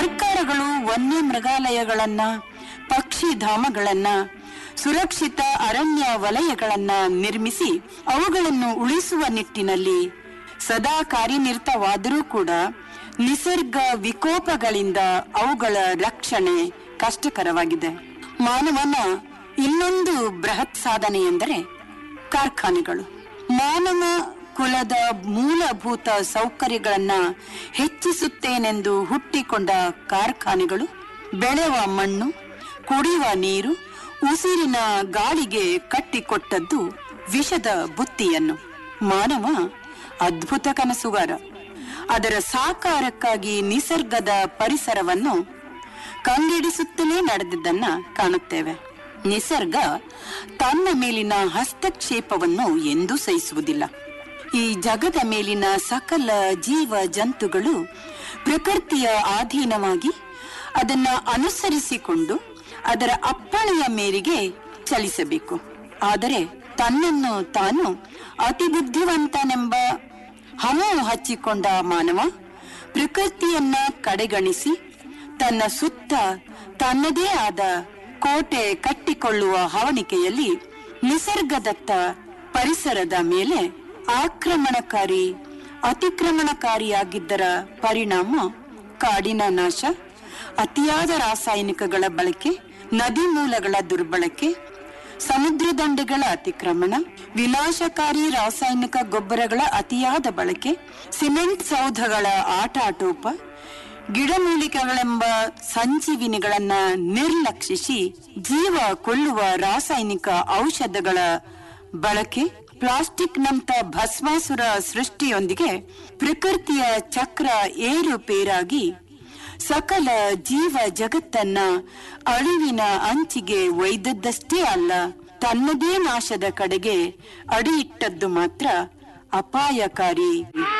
ಸರ್ಕಾರಗಳು ವನ್ಯ ಮೃಗಾಲಯಗಳನ್ನ, ಪಕ್ಷಿಧಾಮಗಳನ್ನ, ಸುರಕ್ಷಿತ ಅರಣ್ಯ ವಲಯಗಳನ್ನ ನಿರ್ಮಿಸಿ ಅವುಗಳನ್ನು ಉಳಿಸುವ ನಿಟ್ಟಿನಲ್ಲಿ ಸದಾ ಕಾರ್ಯನಿರತವಾದರೂ ಕೂಡ ನಿಸರ್ಗ ವಿಕೋಪಗಳಿಂದ ಅವುಗಳ ರಕ್ಷಣೆ ಕಷ್ಟಕರವಾಗಿದೆ. ಮಾನವನ ಇನ್ನೊಂದು ಬೃಹತ್ ಸಾಧನೆ ಎಂದರೆ ಕಾರ್ಖಾನೆಗಳು. ಮಾನವ ಕುಲದ ಮೂಲಭೂತ ಸೌಕರ್ಯಗಳನ್ನ ಹೆಚ್ಚಿಸುತ್ತೇನೆಂದು ಹುಟ್ಟಿಕೊಂಡ ಕಾರ್ಖಾನೆಗಳು ಬೆಳೆಯುವ ಮಣ್ಣು, ಕುಡಿಯುವ ನೀರು, ಉಸಿರಿನ ಗಾಳಿಗೆ ಕಟ್ಟಿಕೊಟ್ಟದ್ದು ವಿಷದ ಬುತ್ತಿಯನ್ನು. ಮಾನವ ಅದ್ಭುತ ಕನಸುಗಾರ. ಅದರ ಸಾಕಾರಕ್ಕಾಗಿ ನಿಸರ್ಗದ ಪರಿಸರವನ್ನು ಕಂಗೆಡಿಸುತ್ತಲೇ ನಡೆದಿದ್ದನ್ನ ಕಾಣುತ್ತೇವೆ. ನಿಸರ್ಗ ತನ್ನ ಮೇಲಿನ ಹಸ್ತಕ್ಷೇಪವನ್ನು ಎಂದೂ ಸಹಿಸುವುದಿಲ್ಲ. ಈ ಜಗದ ಮೇಲಿನ ಸಕಲ ಜೀವ ಜಂತುಗಳು ಪ್ರಕೃತಿಯ ಅಧೀನವಾಗಿ ಅದನ್ನ ಅನುಸರಿಸಿಕೊಂಡು ಅದರ ಅಪ್ಪಣೆಯ ಮೇರೆಗೆ ಚಲಿಸಬೇಕು. ಆದರೆ ತನ್ನನ್ನು ತಾನು ಅತಿ ಬುದ್ಧಿವಂತನೆಂಬ ಹಮು ಹಚ್ಚಿಕೊಂಡ ಮಾನವ ಪ್ರಕೃತಿಯನ್ನ ಕಡೆಗಣಿಸಿ ತನ್ನ ಸುತ್ತ ತನ್ನದೇ ಆದ ಕೋಟೆ ಕಟ್ಟಿಕೊಳ್ಳುವ ಹವಣಿಕೆಯಲ್ಲಿ ನಿಸರ್ಗದತ್ತ ಪರಿಸರದ ಮೇಲೆ ಅತಿಕ್ರಮಣಕಾರಿಯಾಗಿದ್ದರ ಪರಿಣಾಮ ಕಾಡಿನ ನಾಶ, ಅತಿಯಾದ ರಾಸಾಯನಿಕಗಳ ಬಳಕೆ, ನದಿ ಮೂಲಗಳ ದುರ್ಬಳಕೆ, ಸಮುದ್ರ ದಂಡೆಗಳ ಅತಿಕ್ರಮಣ, ವಿನಾಶಕಾರಿ ರಾಸಾಯನಿಕ ಗೊಬ್ಬರಗಳ ಅತಿಯಾದ ಬಳಕೆ, ಸಿಮೆಂಟ್ ಸೌಧಗಳ ಆಟಾಟೋಪ, ಗಿಡಮೂಲಿಕೆಗಳೆಂಬ ಸಂಜೀವಿನಿಗಳನ್ನ ನಿರ್ಲಕ್ಷಿಸಿ ಜೀವ ಕೊಲ್ಲುವ ರಾಸಾಯನಿಕ ಔಷಧಗಳ ಬಳಕೆ, ಪ್ಲಾಸ್ಟಿಕ್ನಂತ ಭಸ್ಮಾಸುರ ಸೃಷ್ಟಿಯೊಂದಿಗೆ ಪ್ರಕೃತಿಯ ಚಕ್ರ ಏರುಪೇರಾಗಿ ಸಕಲ ಜೀವ ಜಗತ್ತನ್ನ ಅಳಿವಿನ ಅಂಚಿಗೆ ಒಯ್ದದ್ದಷ್ಟೇ ಅಲ್ಲ, ತನ್ನದೇ ನಾಶದ ಕಡೆಗೆ ಅಡಿಯಿಟ್ಟದ್ದು ಮಾತ್ರ ಅಪಾಯಕಾರಿ.